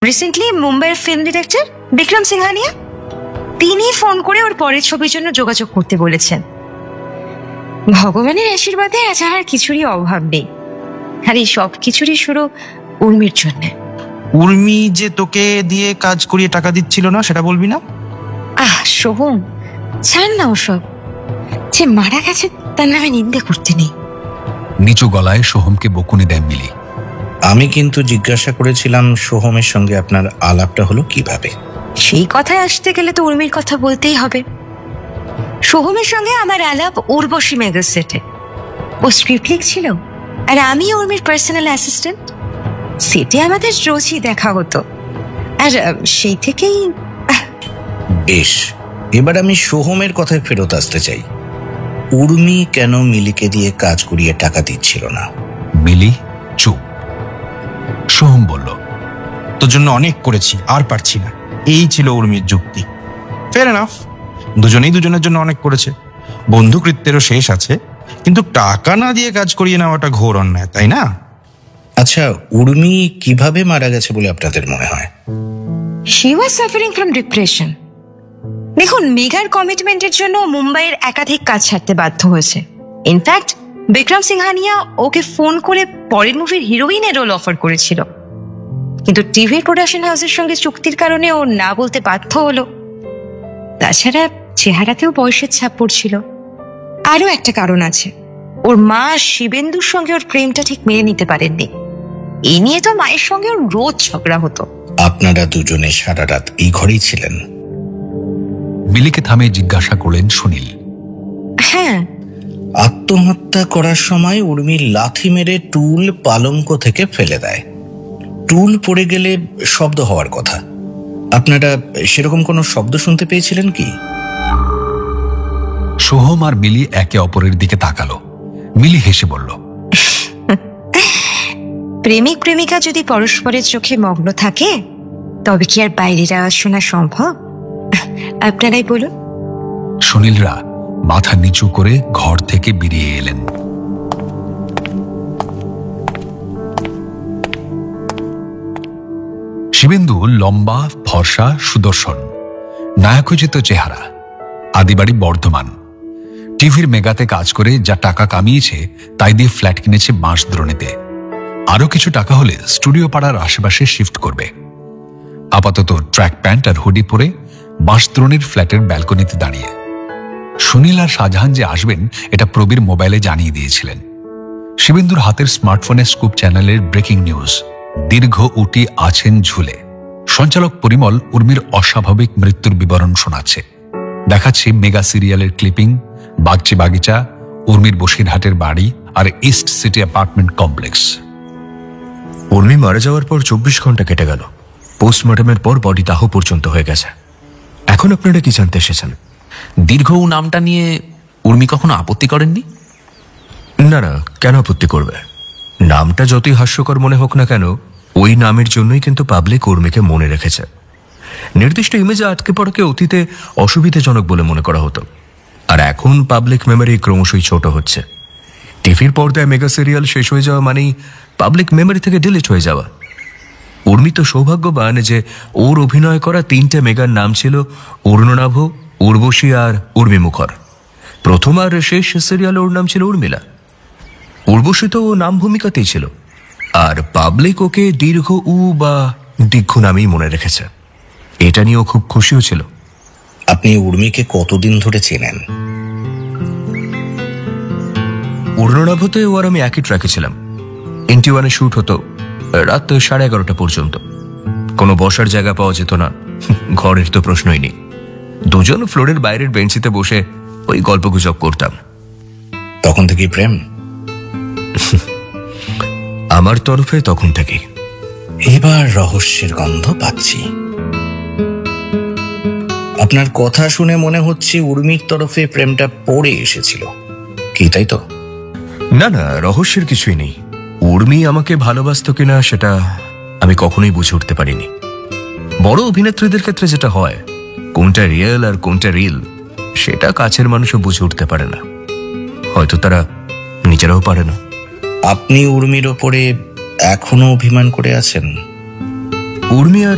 Recently মুম্বাইয়ের film director Vikram Singhania তিনি phone করে ওর পরের ছবির জন্য যোগাযোগ করতে বলেছেন। ভগবানের আশীর্বাদে আজ আর কিছুরই অভাব নেই, আর এই সব কিছুরই শুরু উর্মির জন্য। উর্মি যে তোকে দিয়ে কাজ করিয়ে টাকা দিচ্ছিল না সেটা বলবি না? সোহম, ছাড় না ওসব। যে মারা গেছে তার নামে নিন্দে করতে নেই। নিচু গলায় সোহমকে বকুনি দেয় মিলি। আমি কিন্তু জিজ্ঞাসা করেছিলাম সোহমের সঙ্গে আপনার আলাপটা হলো কিভাবে। সেই কথায় আসতে গেলে তো উর্মির কথা বলতেই হবে। সোহমের সঙ্গে আমার আলাপ উর্বশী মেগা সেটে। ও স্ক্রিপ্ট লিখছিল আর আমি উর্মির পার্সোনাল অ্যাসিস্ট্যান্ট। সেটে আমাদের রোজই দেখা হতো, আর সেই থেকেই। বেশ, এবার আমি সোহমের কথায় ফেরত আসতে চাই। উর্মি কেন মিলিকে দিয়ে কাজ করিয়ে টাকা দিচ্ছিল না? মিলি চুপ। সোহম বলল, তোর জন্য অনেক করেছি, আর পারছি না। এই ছিল উর্মির যুক্তি। ফেয়ার এনাফ, দুজনেই দুজনের জন্য অনেক করেছে, বন্ধুকৃত্যেরও শেষ আছে, কিন্তু টাকা না দিয়ে কাজ করিয়ে নেওয়াটা ঘোর অন্যায়, তাই না? আচ্ছা, উর্মি কিভাবে মারা গেছে বলে আপনাদের মনে হয়? She was suffering from depression. দেখুন, মেগার কমিটমেন্টের জন্য মুম্বাইয়ের একাধিক কাজ ছাড়তে বাধ্য হয়েছে। ইনফ্যাক্ট বিক্রম সিংহানিয়া ওকে ফোন করে পরের মুভির হিরোইনের রোল অফার করেছিল, কিন্তু টিভি প্রোডাকশন হাউসের সঙ্গে চুক্তির কারণে ও না বলতে বাধ্য হলো। তাছাড়া চেহারাতেও বয়সের ছাপ পড়ছিল। আরো একটা কারণ আছে, ওর মা শিবেন্দুর সঙ্গে ওর প্রেমটা ঠিক মেনে নিতে পারেননি। এই নিয়ে তো মায়ের সঙ্গে ওর রোজ ঝগড়া হতো। আপনারা দুজনে সারা রাত এই ঘরেই ছিলেন? মিলিকে থামে জিজ্ঞাসা করলেন সুনীল। হ্যাঁ। আত্মহত্যা করার সময় উর্মি লাথি মেরে টুল পালঙ্ক থেকে ফেলে দেয়। টুল পড়ে গেলে শব্দ হওয়ার কথা। আপনারা সেরকম কোনো শব্দ শুনতে পেয়েছিলেন কি? সোহম আর মিলি একে অপরের দিকে তাকালো। মিলি হেসে বলল, প্রেমিক প্রেমিকা যদি পরস্পরের চোখে মগ্ন থাকে তবে কি আর বাইরের আওয়াজ শোনা সম্ভব? আপনারাই বলুন। সুনীলরা মাথা নিচু করে ঘর থেকে বেরিয়ে এলেন। শিবেন্দু লম্বা, ফর্সা, সুদর্শন, নায়কোচিত চেহারা, আদিবাড়ি বর্ধমান। টিভির মেগাতে কাজ করে যা টাকা কামিয়েছে তাই দিয়ে ফ্ল্যাট কিনেছে বাঁশদ্রোণীতে। আরো কিছু টাকা হলে স্টুডিও পাড়ার আশেপাশে শিফট করবে। আপাতত ট্র্যাক প্যান্ট আর হুডি পরে বাঁশদ্রোণীর ফ্ল্যাটের ব্যালকনিতে দাঁড়িয়ে। সুনীল আর শাহজাহান যে আসবেন এটা প্রবীর মোবাইলে জানিয়ে দিয়েছিলেন। শিবেন্দুর হাতের স্মার্টফোনে স্কুপ চ্যানেলের ব্রেকিং নিউজ, দীর্ঘ উটি আছেন ঝুলে। সঞ্চালক পরিমল উর্মির অস্বাভাবিক মৃত্যুর বিবরণ শোনাচ্ছে। দেখাচ্ছে মেগা সিরিয়ালের ক্লিপিং, বাগচি বাগিচা, উর্মির বসিরহাটের বাড়ি আর east city apartment complex. Urmi মারা যাওয়ার পর 24 ঘন্টা কেটে গেল। পোস্টমর্টমের পর বডি দাহ পর্যন্ত হয়ে গেছে। এখন আপনারা কি জানতে এসেছেন? দীর্ঘ নামটা নিয়ে উর্মি কখনো আপত্তি করেননি? না না, কেন আপত্তি করবে? নামটা যতই হাস্যকর মনে হোক না কেন, ওই নামের জন্যই কিন্তু পাবলিক উর্মিকে মনে রেখেছে। নির্দিষ্ট ইমেজে আটকে পড়াকে অতীতে অসুবিধাজনক বলে মনে করা হতো, আর এখন পাবলিক মেমোরি ক্রমশই ছোট হচ্ছে। টিভির পর্দায় মেগা সিরিয়াল শেষ হয়ে যাওয়া মানেই পাবলিক মেমোরি থেকে ডিলিট হয়ে যাওয়া। উর্মি তো সৌভাগ্যবান যে ওর অভিনয় করা 3টে মেগার নাম ছিল অরুণনাভ, উর্বশী আর উর্মি মুখর। প্রথম আর শেষ সিরিয়ালে ওর নাম ছিল উর্মিলা। উর্বশী তো ও নাম ভূমিকাতেই ছিল, আর পাবলিক ওকে দীর্ঘ উ বা দীর্ঘ নামেই মনে রেখেছে। এটা নিয়েও খুব খুশিও ছিল। আপনি উর্মিকে কতদিন ধরে চেনেন? অরুণনাভতে ও আর আমি একই ট্র্যাকে ছিলাম। NT1-এ শুট হতো রাত 11:30 পর্যন্ত। কোনো বসার জায়গা পাওয়া যেত না, ঘরের তো প্রশ্নই নেই। দুজন ফ্লোরের বাইরের বেঞ্চিতে বসে ওই গল্পগুজব করতাম। তখন থেকেই প্রেম? আমার তরফে তখন থেকেই। এবার রহস্যের গন্ধ পাচ্ছি। আপনার কথা শুনে মনে হচ্ছে উর্মির তরফে প্রেমটা পড়ে এসেছিল, কি তাই তো? না না, রহস্যের কিছুই নেই। উর্মি আমাকে ভালোবাসতো কিনা সেটা আমি কখনোই বুঝে উঠতে পারিনি। বড় অভিনেত্রীদের ক্ষেত্রে যেটা হয়, কোনটা রিয়েল আর কোনটা রিল, সেটা কাছের মানুষও বুঝে উঠতে পারে না। হয়তো তারা নিজেরাও পারে না। আপনি উর্মির ওপরে এখনো অভিমান করে আছেন? উর্মি আর